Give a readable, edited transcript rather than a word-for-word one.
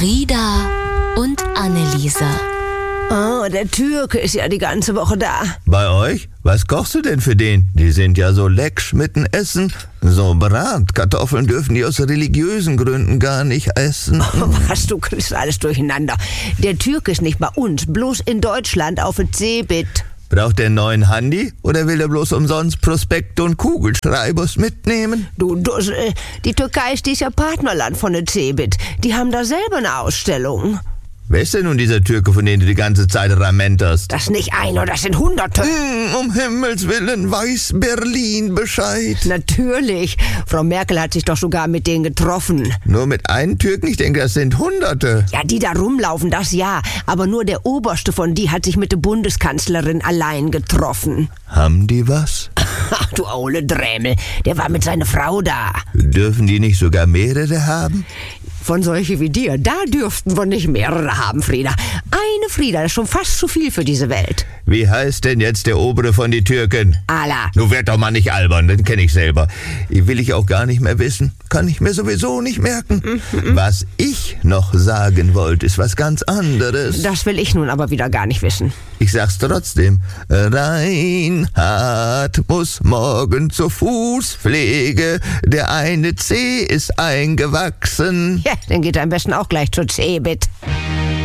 Frieda und Anneliese. Oh, der Türke ist ja die ganze Woche da. Bei euch? Was kochst du denn für den? Die sind ja so leck mitten essen. So Bratkartoffeln dürfen die aus religiösen Gründen gar nicht essen. Oh, was, du kriegst alles durcheinander. Der Türke ist nicht bei uns, bloß in Deutschland auf der Cebit. Braucht der einen neuen Handy oder will er bloß umsonst Prospekte und Kugelschreibers mitnehmen? Die Türkei ist ja Partnerland von der Cebit. Die haben da selber eine Ausstellung. Wer ist denn nun dieser Türke, von dem du die ganze Zeit ramenterst? Das ist nicht einer, das sind Hunderte. Um Himmels Willen, weiß Berlin Bescheid. Natürlich. Frau Merkel hat sich doch sogar mit denen getroffen. Nur mit einem Türken? Ich denke, das sind Hunderte. Ja, die da rumlaufen, das ja. Aber nur der Oberste von die hat sich mit der Bundeskanzlerin allein getroffen. Haben die was? Ach, du aule Drämel. Der war mit seiner Frau da. Dürfen die nicht sogar mehrere haben? Von solche wie dir, da dürften wir nicht mehrere haben, Frieda. Eine Frieda, das ist schon fast zu viel für diese Welt. Wie heißt denn jetzt der Obere von die Türken? Ala. Du werd doch mal nicht albern, den kenne ich selber. Will ich auch gar nicht mehr wissen. Kann ich mir sowieso nicht merken. Was ich noch sagen wollte, ist was ganz anderes. Das will ich nun aber wieder gar nicht wissen. Ich sag's trotzdem. Reinhard muss morgen zur Fußpflege. Der eine Zeh ist eingewachsen. Ja, dann geht er am besten auch gleich zur Cebit.